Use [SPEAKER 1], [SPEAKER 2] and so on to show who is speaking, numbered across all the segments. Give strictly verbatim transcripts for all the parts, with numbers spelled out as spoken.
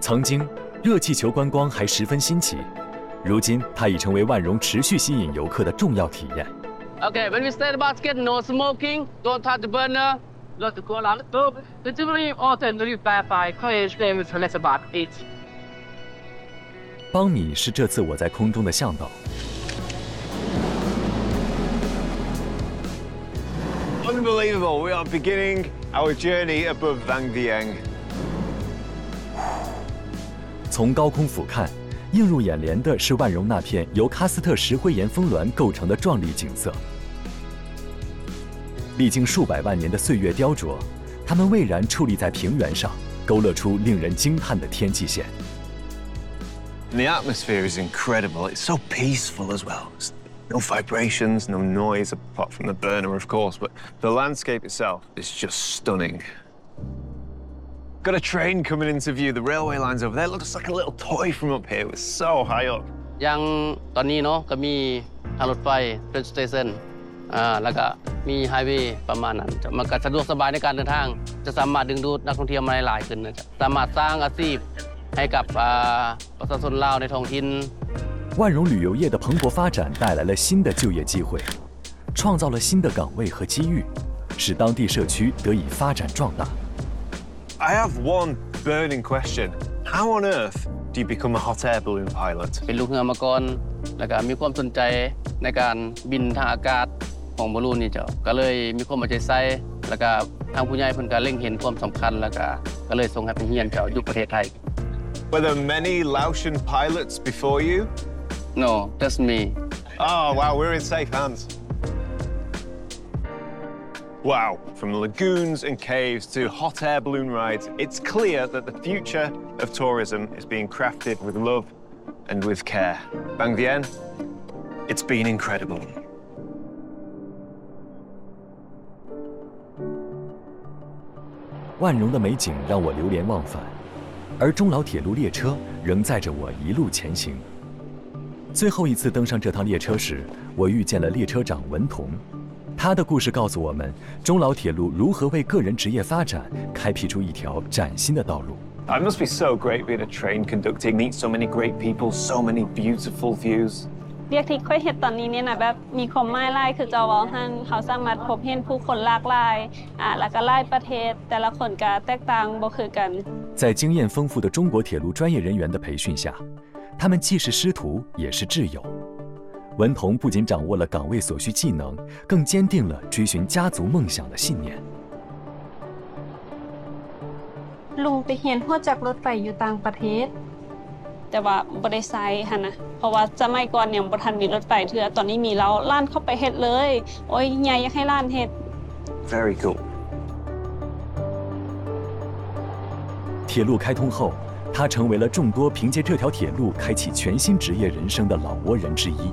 [SPEAKER 1] 曾经，热气球观光还十分新奇，如今它已成为万荣持续吸引游客的重要体验。
[SPEAKER 2] Okay, when we start the basket, no smoking, don't touch the burner. Let the cool out. The delivery often the Wi-Fi coverage name is less about it.
[SPEAKER 1] 邦米是这次我在空中的向导。
[SPEAKER 3] Unbelievable! We are beginning our journey above Vang Vieng.
[SPEAKER 1] 从高空俯瞰，映入眼帘的是万荣那片由喀斯特石灰岩峰峦构成的壮丽景色。历经数百万年的岁月雕琢，它们蔚然矗立在平原上，勾勒出令人惊叹的天际线。
[SPEAKER 3] The atmosphere is incredible. It's so peaceful as well. No vibrations, no noise, apart from the burner, of course, but the landscape itself is just stunning. Got a train coming into view. The railway lines over there look just like a little toy from up here. We're so high up.
[SPEAKER 2] ยังตอนนี้เนาะก็มีทางรถไฟ train station อ่าแล้วก็มีไฮเวย์ประมาณนั้นมันก็สะดวกสบายในการเดินทางจะสามารถดึงดูดนักท่องเที่ยวมาหลายขึ้นนะจ๊ะสามารถสร้างอาชีพให้กับประชาชนลาวในท้องถิ่น
[SPEAKER 1] 万荣旅游业的蓬勃发展带来了新的就业机会，创造了新的岗位和机遇，使当地社区得以发展壮大。
[SPEAKER 3] I have one burning question. How on earth do you become a hot air balloon pilot?
[SPEAKER 2] เป็นลูกเรือมาก่อนแล้วก็มีความสนใจในการบินทางอากาศของบอลลูนนี่เจ้าก็เลยมีความใจใส่แล้วก็ทางผู้ใหญ่เพิ่นก็เล็งเห็นความสำคัญแล้วก็ก็เลยส่งให้ไปเรียนเจ้าอยู่ประเทศไทย
[SPEAKER 3] Were there many Laotian pilots before you?
[SPEAKER 2] No, just me.
[SPEAKER 3] Oh, wow, we're in safe hands. Wow, from lagoons and caves to hot air balloon rides, it's clear that the future of tourism is being crafted with love and with care. Vang Vieng, it's been incredible.
[SPEAKER 1] 万荣的美景让我流连忘返，而中老铁路列车仍载着我一路前行。最后一次登上这趟列车时，我遇见了列车长文同。他的故事告诉我们，中老铁路如何为个人职业发展开辟出一条崭新的道路。
[SPEAKER 3] It must be so great being a train conductor, meet so many great people, so many beautiful views.
[SPEAKER 4] เรียกที่ค่อยเห็นตอนนี้เนี่ยนะแบบมีความหมายหลายคือเจ้าว่าท่านเขาสามารถพบเห็นผู้คนหลากหลายอ่าแล้วก็หลายประเทศแต่ละคนก็แตกต่างบ่คือกัน
[SPEAKER 1] 在经验丰富的中国铁路专业人员的培训下，他们既是师徒，也是挚友。文同不仅掌握了岗位所需技能，更坚定了追寻家族梦想的信念。
[SPEAKER 4] ลุงไปเรียนหัวจักรรถไฟอยู่ต่างประเทศแต่ว่าบ่ได้ใช้หั่นน่ะเพราะว่าสมัยก่อนยังบ่ทันมีรถไฟเทื่อตอนนี้มีแล้วล้านเข้าไปเฮ็ดเลยโอ้ยใหญ่อยากให้ล้านเฮ็ด
[SPEAKER 3] Very cool.
[SPEAKER 1] 铁路开通后，他成为了众多凭借这条铁路开启全新职业人生的老挝人之一。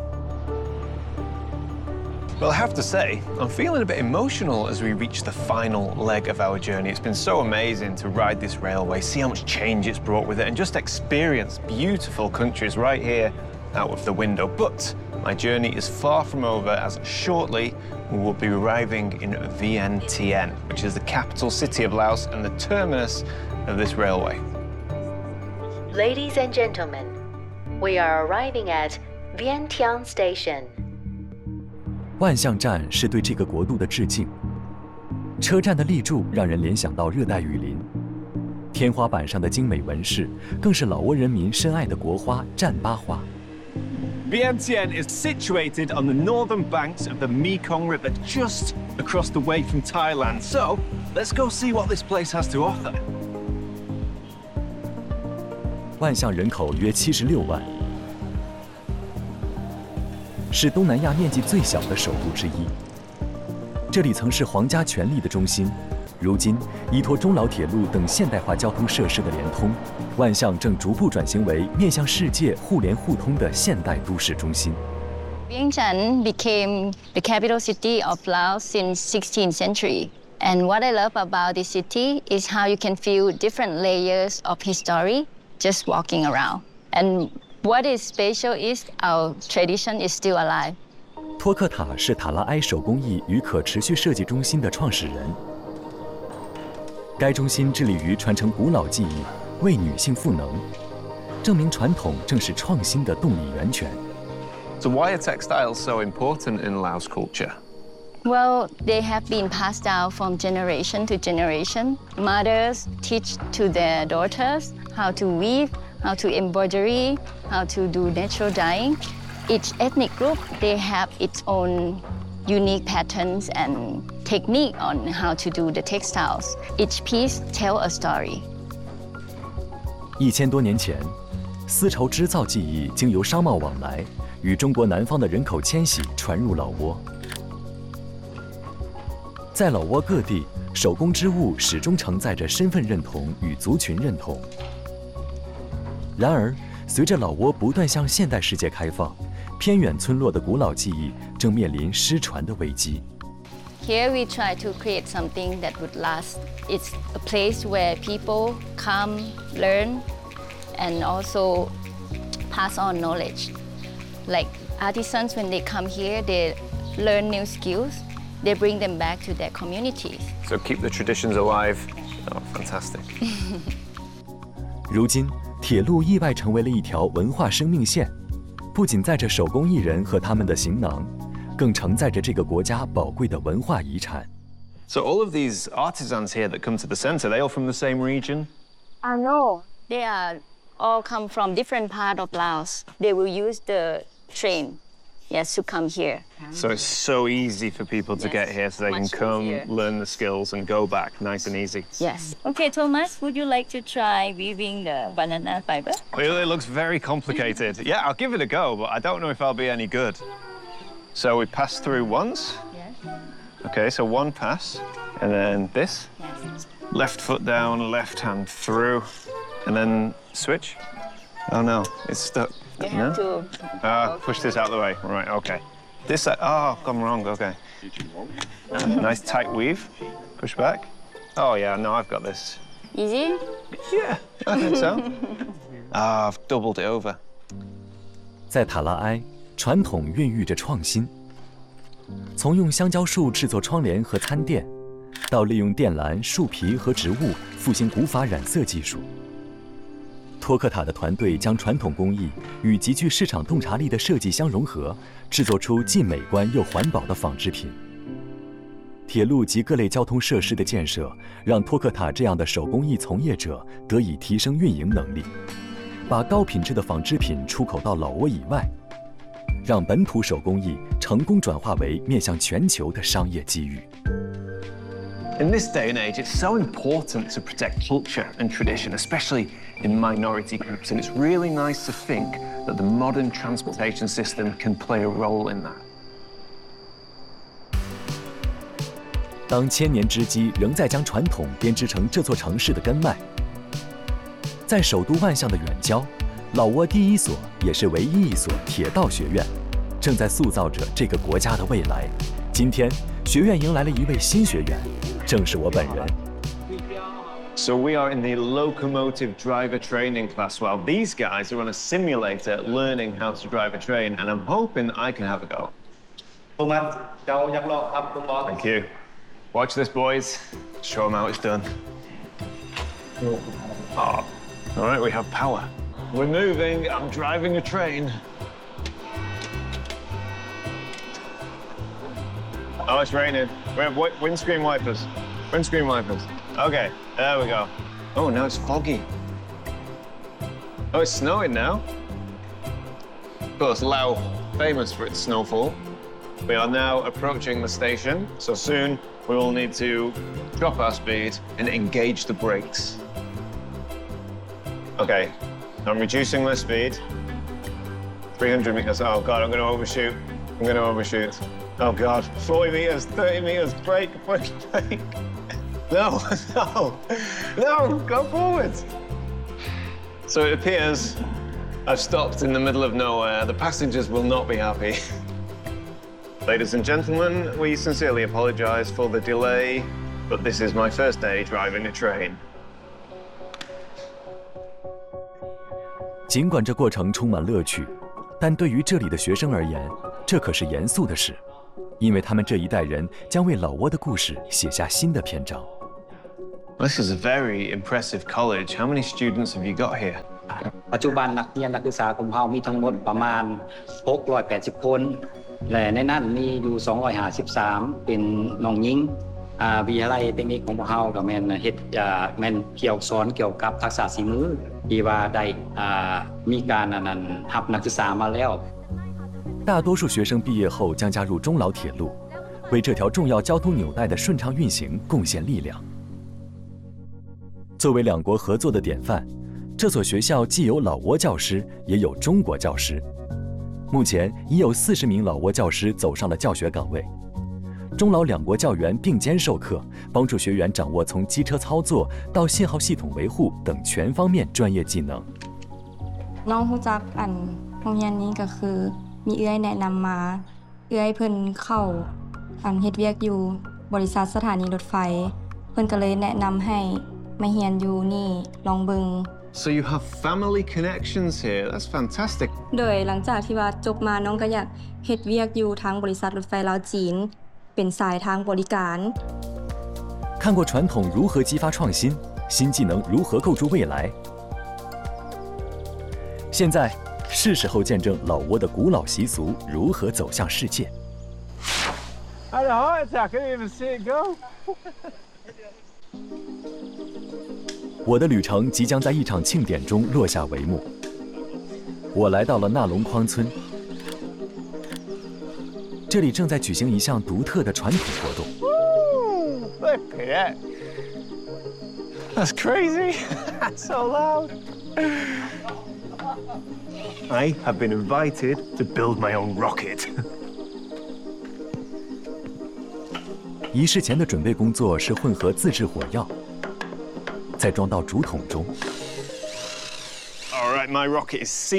[SPEAKER 3] Well, I have to say, I'm feeling a bit emotional as we reach the final leg of our journey. It's been so amazing to ride this railway, see how much change it's brought with it, and just experience beautiful countries right here out of the window. But my journey is far from over, as shortly we will be arriving in Vientiane, which is the capital city of Laos and the terminus of this railway.
[SPEAKER 5] Ladies and gentlemen, we are arriving at Vientiane Station.
[SPEAKER 1] 万象站是对这个国度的致敬。车站的立柱让人联想到热带雨林，天花板上的精美纹饰更是老挝人民深爱的国花战巴花。
[SPEAKER 3] Vientiane is situated on the northern banks of the Mekong River, just across the way from Thailand. So, let's go see what this place has to offer.
[SPEAKER 1] 万象人口约七十六万。是东南亚面积最小的首都之一。这里曾是皇家权力的中心，如今依托中老铁路等现代化交通设施的联通，万象正逐步转型为面向世界互联互通的现代都市中心。
[SPEAKER 6] Vientiane became the capital city of Laos since sixteenth century. And what I love about this city is how you can feel different layers of history just walking around. And what is special is our tradition is still alive.
[SPEAKER 1] 托克塔是塔拉埃手工艺与可持续设计中心的创始人。该中心致力于传承古老技艺， 为女性赋能，证明传统正是创新的动力源泉。
[SPEAKER 3] So why are textiles so important in Laos culture?
[SPEAKER 6] Well, they have been passed down from generation to generation. Mothers teach to their daughters how to weave, how to embroidery, how to do natural dyeing. Each ethnic group, they have its own unique patterns and technique on how to do the textiles. Each piece tells a story.
[SPEAKER 1] 一千多年前，丝绸织造技艺经由商贸往来，与中国南方的人口迁徙传入老挝。在老挝各地，手工织物始终承载着身份认同与族群认同。然而，随着老挝不断向现代世界开放，偏远村落的古老技艺正面临失传的危机。
[SPEAKER 6] Here we try to create something that would last. It's a place where people come, learn, and also pass on knowledge. Like artisans, when they come here, they learn new skills. They bring them back to their communities.
[SPEAKER 3] So keep the traditions alive. Oh, fantastic.
[SPEAKER 1] 如今，铁路意外成为了一条文化生命线，不仅载着手工艺人和他们的行囊，更承载着这个国家宝贵的文化遗产。
[SPEAKER 3] So all of these artisans here that come to the centre, they all from the same region?
[SPEAKER 6] Uh, no, they are all come from different part of Laos. They will use the train, yes, to come here.
[SPEAKER 3] So it's so easy for people to
[SPEAKER 6] Yes,
[SPEAKER 3] get here so they can
[SPEAKER 6] much
[SPEAKER 3] come,
[SPEAKER 6] easier.
[SPEAKER 3] learn the skills and go back nice and easy.
[SPEAKER 6] Yes. Okay, Thomas, would you like to try weaving the banana fiber?
[SPEAKER 3] Well, it looks very complicated. Yeah, I'll give it a go, but I don't know if I'll be any good. So we pass through once.
[SPEAKER 6] Yes.
[SPEAKER 3] Okay, so one pass, and then this.
[SPEAKER 6] Yes.
[SPEAKER 3] Left foot down, left hand through, and then switch. Oh no, it's stuck.
[SPEAKER 6] You
[SPEAKER 3] No?
[SPEAKER 6] have to.
[SPEAKER 3] Ah, push this out of the way. Right, okay. This side, oh, gone wrong, okay. Nice tight weave. Push back. Oh yeah, no, I've got this.
[SPEAKER 6] Easy?
[SPEAKER 3] Yeah, I think so. Ah, I've doubled it over.
[SPEAKER 1] 在塔拉埃，传统孕育着创新。从用香蕉树制作窗帘和餐垫，到利用靛蓝、树皮和植物复兴古法染色技术。托克塔的团队将传统工艺与极具市场洞察力的设计相融合，制作出既美观又环保的纺织品。铁路及各类交通设施的建设，让托克塔这样的手工艺从业者得以提升运营能力，把高品质的纺织品出口到老挝以外，让本土手工艺成功转化为面向全球的商业机遇。
[SPEAKER 3] In this day and age, it's so important to protect culture and tradition, especially in minority groups, and it's really nice to think that the modern transportation system can play a role in that.
[SPEAKER 1] 当千年之机仍在将传统编织成这座城市的根脉，在首都万象的远郊，老挝第一所也是唯一一所铁道学院，正在塑造着这个国家的未来。今天，学院迎来了一位新学员，正是我本人。
[SPEAKER 3] So we are in the locomotive driver training class, while these guys are on a simulator learning how to drive a train, and I'm hoping I can have a go. Thank you. Watch this, boys. Show them how it's done. Oh. All right, we have power. We're moving. I'm driving a train. Oh, it's raining. We have windscreen wipers. Windscreen wipers. Okay, there we go. Oh, now it's foggy. Oh, it's snowing now. Of course, Laos, famous for its snowfall. We are now approaching the station, so soon we will need to drop our speed and engage the brakes. Okay, I'm reducing my speed. three hundred meters. Oh God, I'm going to overshoot. I'm going to overshoot. Oh God, forty meters, thirty meters, brake, brake, brake. No, no, no, go forward. So it appears I've stopped in the middle of nowhere. The passengers will not be happy. Ladies and gentlemen, we sincerely apologize for the delay, but this is my first day driving a train.
[SPEAKER 1] 尽管这过程充满乐趣，但对于这里的学生而言，这可是严肃的事，因为他们这一代人将为老挝的故事写下新的篇章。
[SPEAKER 3] This is a very impressive college. How many students have you got here?
[SPEAKER 7] ปัจจุบันนักเรียนนักศึกษาของเรามีทั้งหมดประมาณหกร้อยแปดสิบคนและในนั้นมีอยู่สองร้อยห้าสิบสามเป็นน้องหญิงอ่าวิทยาลัยเทคนิคของพวกเราก็แม่นเฮ็ดอ่าแม่นเกี่ยวสอนเกี่ยวกับทักษะฝีมือที่ว่าได้อ่ามีการอันนั้นรับนักศึกษามาแล้ว
[SPEAKER 1] 大多数学生毕业后将加入中老铁路，为这条重要交通纽带的顺畅运行贡献力量。作为两国合作的典范，这所学校既有老挝教师，也有中国教师。目前已有四十名老挝教师走上了教学岗位。中老两国教员并肩授课，帮助学员掌握从机车操作到信号系统维护等全方面专业技能。
[SPEAKER 8] น้องฮู้จักอันโรงเรียนนี้ก็คือมีเอื้อยแนะนำมาเอื้อยเพิ่นเข้าอันเฮ็ดเวียกอยู่บริษัทสถานีรถไฟเพิ่นก็เลยแนะนำให้มาเรียนอยู่นี่ลองเบิ่ง
[SPEAKER 3] So you have family connections here. That's fantastic.
[SPEAKER 8] โดยหลังจากที่ว่าจบมาน้องก็อยากเฮ็ดเวียกอยู่ทางบริษัทรถไฟลาวจีนเป็นสายทางบริการ
[SPEAKER 1] 看过传统如何激发创新，新技能如何构筑未来。现在是时候见证老挝的古老习俗如何走向世界。
[SPEAKER 3] I had a heart attack. I didn't even see it go.
[SPEAKER 1] 我的旅程即将在一场庆典中落下帷幕。我来到了纳龙匡村，这里正在举行一项独特的传统活动。
[SPEAKER 3] Look at that. That's crazy. That's so loud. I have been invited to build my own rocket.
[SPEAKER 1] 仪式前的准备工作是混合自制火药，再装到竹筒中。
[SPEAKER 3] All right, my rocket is sealed.